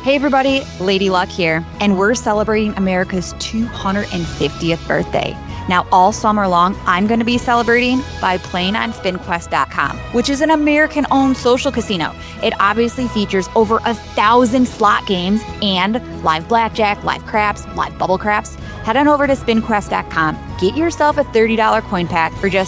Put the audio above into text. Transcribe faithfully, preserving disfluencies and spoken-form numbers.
Hey everybody, Lady Luck here, and we're celebrating America's two hundred fiftieth birthday. Now, all summer long, I'm going to be celebrating by playing on spin quest dot com, which is an American-owned social casino. It obviously features over a thousand slot games and live blackjack, live craps, live bubble craps. Head on over to spin quest dot com, get yourself a thirty dollars coin pack for just